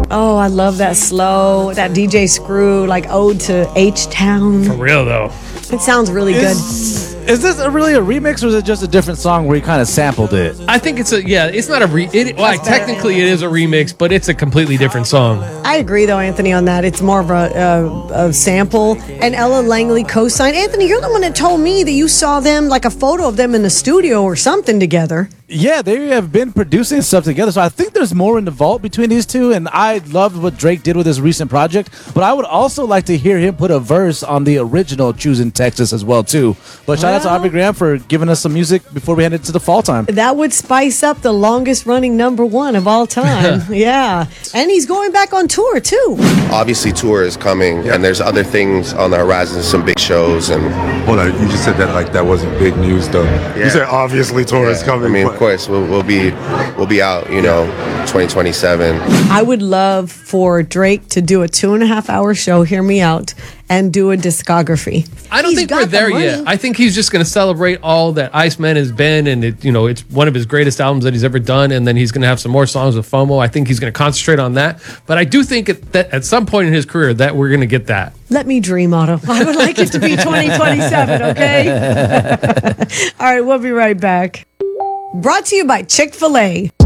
Oh, I love that slow, that DJ Screw, like Ode to H-Town. For real, though. It sounds really good. Is this really a remix, or is it just a different song where he kind of sampled it? I think it's it's not a technically it is a remix, but it's a completely different song. I agree, though, Anthony, on that. It's more of a sample. And Ella Langley co-signed. Anthony, you're the one that told me that you saw them, like a photo of them in the studio or something together. Yeah, they have been producing stuff together, so I think there's more in the vault between these two, and I loved what Drake did with his recent project, but I would also like to hear him put a verse on the original Choosing Texas as well, too. But shout out to Aubrey Graham for giving us some music before we head into the fall time. That would spice up the longest running number one of all time. Yeah. And he's going back on tour, too. Obviously, tour is coming, and there's other things on the horizon, some big shows. And hold on, you just said that like that wasn't big news, though. Yeah. You said obviously tour is coming. I mean, of course, we'll be out, 2027. I would love for Drake to do a 2.5-hour show, hear me out, and do a discography. I don't think we're there yet. I think he's just going to celebrate all that Iceman has been, and it's one of his greatest albums that he's ever done, and then he's going to have some more songs with FOMO. I think he's going to concentrate on that. But I do think that at some point in his career that we're going to get that. Let me dream, Otto. I would like it to be 2027, okay? All right, we'll be right back. Brought to you by Chick-fil-A.